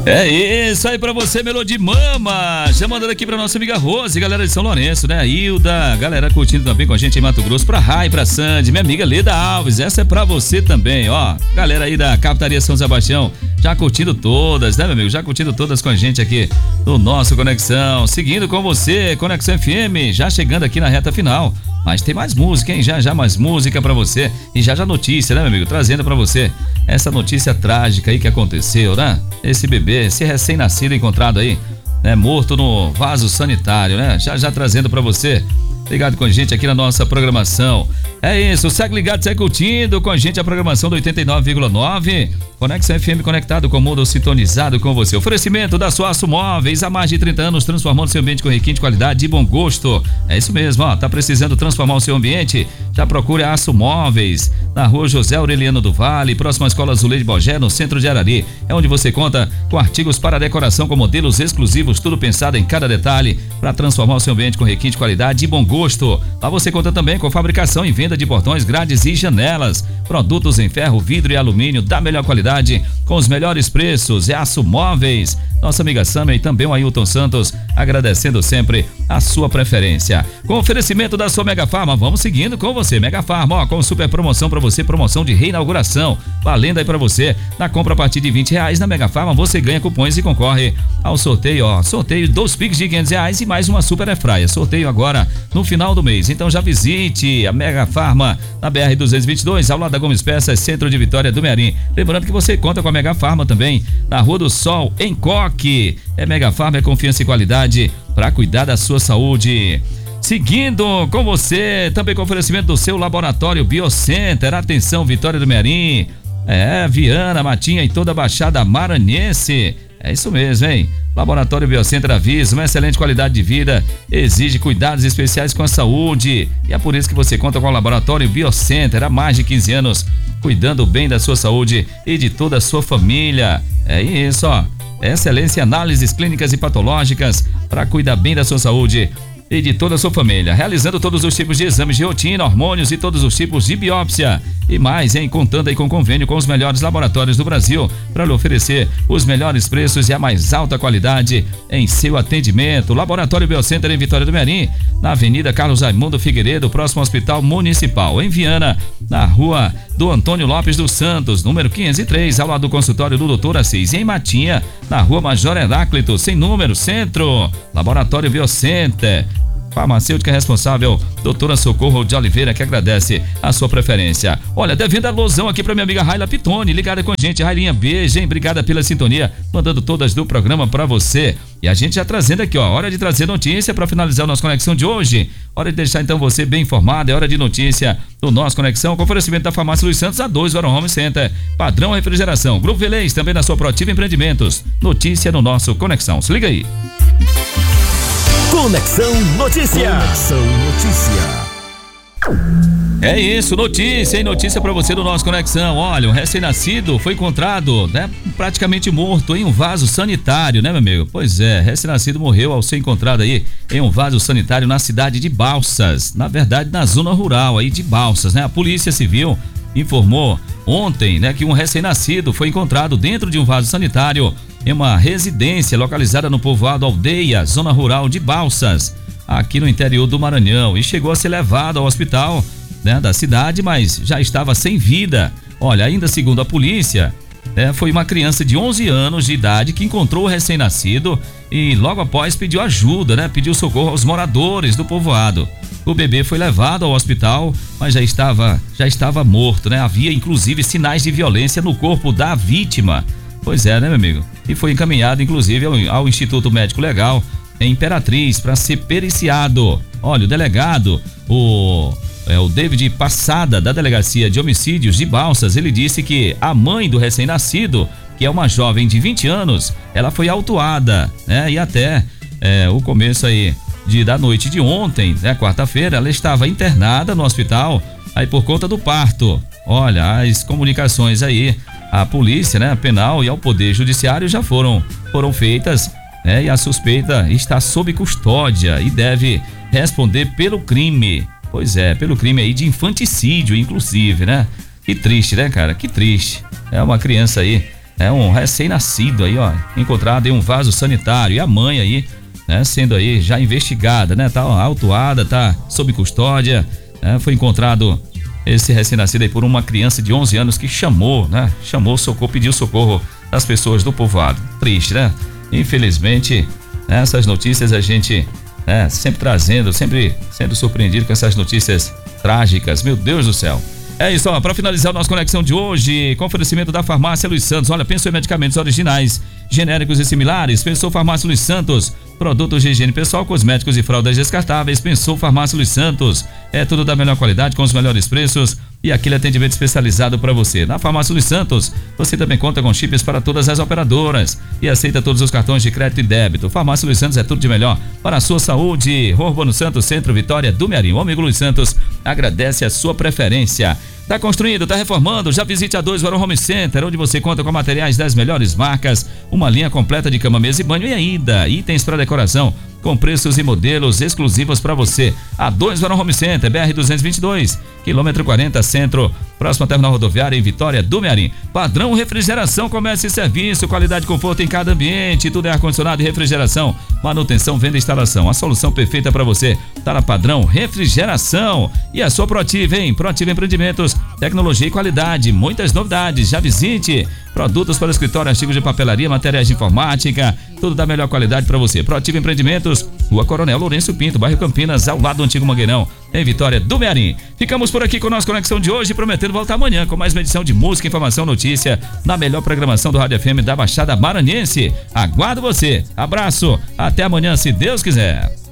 É isso aí pra você, Melody Mama. Já mandando aqui pra nossa amiga Rose, galera de São Lourenço, né? A Hilda, galera curtindo também com a gente em Mato Grosso, pra Rai, pra Sandy, minha amiga Leda Alves, essa é pra você também, ó. Galera aí da Capitaria São Sebastião, já curtindo todas, né, meu amigo? Já curtindo todas com a gente aqui no nosso Conexão. Seguindo com você, Conexão FM, já chegando aqui na reta final. Mas tem mais música, hein? Já mais música pra você. E já notícia, né, meu amigo? Trazendo pra você essa notícia trágica aí que aconteceu, né? Esse bebê, esse recém-nascido encontrado aí, né? Morto no vaso sanitário, né? Já trazendo pra você. Ligado com a gente aqui na nossa programação. É isso, segue ligado, segue curtindo com a gente a programação do 89,9. Conexão FM conectado com o mundo, sintonizado com você. Oferecimento da Aço Móveis, há mais de 30 anos transformando seu ambiente com requinte, qualidade e bom gosto. É isso mesmo, ó, tá precisando transformar o seu ambiente? Já procure a Aço Móveis, na rua José Aureliano do Vale, próxima à Escola Zuleide Bogé, no centro de Arari. É onde você conta com artigos para decoração com modelos exclusivos, tudo pensado em cada detalhe para transformar o seu ambiente com requinte, qualidade e bom gosto. Lá você conta também com fabricação e venda de portões, grades e janelas, produtos em ferro, vidro e alumínio da melhor qualidade, com os melhores preços. É Aço Móveis. Nossa amiga Samia e também o Ailton Santos, agradecendo sempre a sua preferência. Com oferecimento da sua Mega Farma, vamos seguindo com você. Mega Farma, ó, com super promoção pra você, promoção de reinauguração, valendo aí pra você. Na compra a partir de R$20 na Mega Farma, você ganha cupons e concorre ao sorteio, ó. Sorteio 2 Pix de R$500 e mais uma super airfryer. Sorteio agora no final do mês. Então já visite a Mega Farma na BR-222, ao lado da Gomes Peças, centro de Vitória do Mearim. Lembrando que você conta com a Mega Farma também na Rua do Sol, em Coque. É Mega Farma, é confiança e qualidade para cuidar da sua saúde. Seguindo com você, também com oferecimento do seu Laboratório Biocenter. Atenção, Vitória do Mearim, Viana, Matinha e toda a Baixada Maranhense. É isso mesmo, hein? Laboratório Biocenter avisa, uma excelente qualidade de vida, exige cuidados especiais com a saúde. E é por isso que você conta com o Laboratório Biocenter há mais de 15 anos, cuidando bem da sua saúde e de toda a sua família. É isso, ó. Excelência em análises clínicas e patológicas para cuidar bem da sua saúde e de toda a sua família, realizando todos os tipos de exames de rotina, hormônios e todos os tipos de biópsia e mais, hein? Contando aí com convênio com os melhores laboratórios do Brasil para lhe oferecer os melhores preços e a mais alta qualidade em seu atendimento. Laboratório Biocenter em Vitória do Mearim, na Avenida Carlos Raimundo Figueiredo, próximo ao Hospital Municipal. Em Viana, na Rua do Antônio Lopes dos Santos, número 503, ao lado do consultório do Dr. Assis. E em Matinha, na Rua Major Heráclito, sem número, centro. Laboratório Biocenter. Farmacêutica responsável, doutora Socorro de Oliveira, que agradece a sua preferência. Olha, devendo a alusão aqui pra minha amiga Raila Pitone, ligada com a gente. Railinha, beijo, hein? Obrigada pela sintonia, mandando todas do programa pra você. E a gente já trazendo aqui, ó, hora de trazer notícia pra finalizar a nossa conexão de hoje. Hora de deixar então você bem informado, é hora de notícia do nosso Conexão, com oferecimento da Farmácia Luiz Santos, A2, Varon Home Center, Padrão Refrigeração, Grupo Velez, também na sua Proativa Empreendimentos. Notícia no nosso Conexão, se liga aí. Conexão Notícia. Conexão Notícia. É isso, notícia, hein? Notícia pra você do nosso Conexão. Olha, um recém-nascido foi encontrado, né? Praticamente morto em um vaso sanitário, né, meu amigo? Pois é, recém-nascido morreu ao ser encontrado aí em um vaso sanitário na cidade de Balsas. Na verdade, na zona rural aí de Balsas, né? A Polícia Civil informou ontem, né, que um recém-nascido foi encontrado dentro de um vaso sanitário em uma residência localizada no povoado Aldeia, zona rural de Balsas, aqui no interior do Maranhão, e chegou a ser levado ao hospital, né, da cidade, mas já estava sem vida. Olha, ainda segundo a polícia, foi uma criança de 11 anos de idade que encontrou o recém-nascido e logo após pediu ajuda, né, pediu socorro aos moradores do povoado. O bebê foi levado ao hospital, mas já estava morto, né? Havia inclusive sinais de violência no corpo da vítima. Pois é, né, meu amigo? E foi encaminhado, inclusive, ao Instituto Médico Legal em Imperatriz para ser periciado. Olha, o delegado, o David Passada, da Delegacia de Homicídios de Balsas, ele disse que a mãe do recém-nascido, que é uma jovem de 20 anos, ela foi autuada, né? E até o começo aí da noite de ontem, né, quarta-feira, ela estava internada no hospital aí por conta do parto. Olha, as comunicações aí à polícia, né, penal e ao Poder Judiciário já foram feitas, né, e a suspeita está sob custódia e deve responder pelo crime. Pois é, pelo crime aí de infanticídio, inclusive, né? Que triste, né, cara? Que triste. É uma criança aí É um recém-nascido aí, ó, encontrado em um vaso sanitário, e a mãe aí, né, sendo aí já investigada, né, tá autuada, tá sob custódia, né, foi encontrado esse recém-nascido aí por uma criança de 11 anos que chamou socorro, pediu socorro das pessoas do povoado. Triste, né? Infelizmente, essas notícias a gente sempre trazendo, sempre sendo surpreendido com essas notícias trágicas, meu Deus do céu. É isso, ó, para finalizar o nosso Conexão de hoje, com oferecimento da Farmácia Luiz Santos. Olha, pensou em medicamentos originais, genéricos e similares? Pensou Farmácia Luiz Santos. Produtos de higiene pessoal, cosméticos e fraldas descartáveis? Pensou Farmácia Luiz Santos. É tudo da melhor qualidade, com os melhores preços e aquele atendimento especializado para você. Na Farmácia Luiz Santos, você também conta com chips para todas as operadoras e aceita todos os cartões de crédito e débito. Farmácia Luiz Santos é tudo de melhor para a sua saúde. Rua Urbano Santos, Centro, Vitória do Mearim. O amigo Luiz Santos agradece a sua preferência. Tá construindo, tá reformando? Já visite a 2 Varão Home Center, onde você conta com materiais das melhores marcas, uma linha completa de cama, mesa e banho e ainda itens para decoração, com preços e modelos exclusivos para você. A 2 Varão Home Center, BR-222, quilômetro 40, Centro, próximo à terminal rodoviária em Vitória do Mearim. Padrão Refrigeração, comércio e serviço, qualidade e conforto em cada ambiente, tudo é ar-condicionado e refrigeração, manutenção, venda e instalação. A solução perfeita para você tá na Padrão Refrigeração. E a sua Proativa, hein? Proativa Empreendimentos, tecnologia e qualidade, muitas novidades. Já visite. Produtos para escritório, artigos de papelaria, materiais de informática, tudo da melhor qualidade para você. Proativa Empreendimentos, Rua Coronel Lourenço Pinto, bairro Campinas, ao lado do antigo Mangueirão, em Vitória do Mearim. Ficamos por aqui com a nossa Conexão de hoje, prometendo voltar amanhã com mais uma edição de música, informação, notícia, na melhor programação do Rádio FM da Baixada Maranhense. Aguardo você. Abraço. Até amanhã, se Deus quiser.